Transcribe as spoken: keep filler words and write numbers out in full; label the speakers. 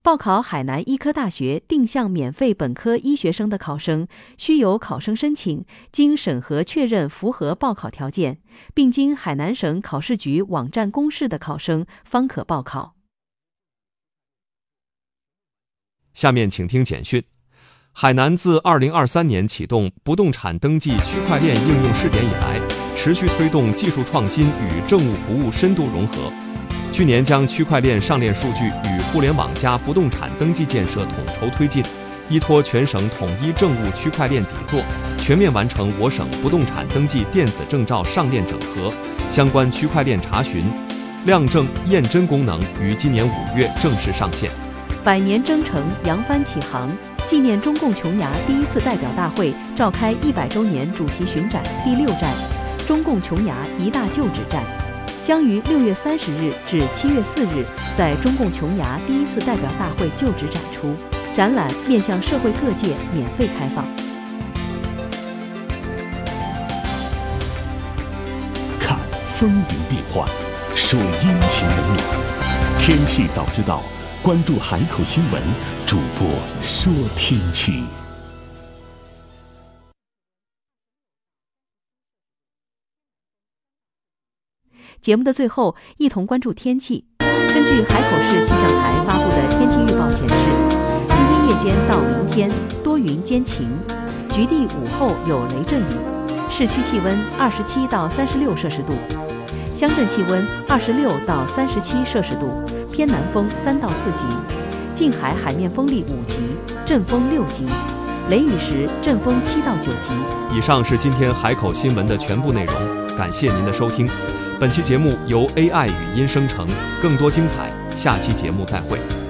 Speaker 1: 报考海南医科大学定向免费本科医学生的考生，需由考生申请，经审核确认符合报考条件，并经海南省考试局网站公示的考生方可报考。
Speaker 2: 下面请听简讯。海南自二零二三年启动不动产登记区块链应用试点以来，持续推动技术创新与政务服务深度融合。去年将区块链上链数据与互联网加不动产登记建设统筹推进，依托全省统一政务区块链底座，全面完成我省不动产登记电子证照上链整合，相关区块链查询、量证、验真功能于今年五月正式上线。
Speaker 1: 百年征程扬帆起航，纪念中共琼崖第一次代表大会召开一百周年主题巡展第六站——中共琼崖一大旧址站，将于六月三十日至七月四日在中共琼崖第一次代表大会旧址展出。展览面向社会各界免费开放。
Speaker 3: 看风云变幻，说阴晴冷暖，天气早知道。关注海口新闻，主播说天气。
Speaker 1: 节目的最后，一同关注天气。根据海口市气象台发布的天气预报显示，今天夜间到明天多云间晴，局地午后有雷阵雨。市区气温二十七到三十六摄氏度，乡镇气温二十六到三十七摄氏度，偏南风三到四级，近海海面风力五级，阵风六级，雷雨时阵风七到九级。
Speaker 2: 以上是今天海口新闻的全部内容，感谢您的收听。本期节目由 A I 语音生成，更多精彩，下期节目再会。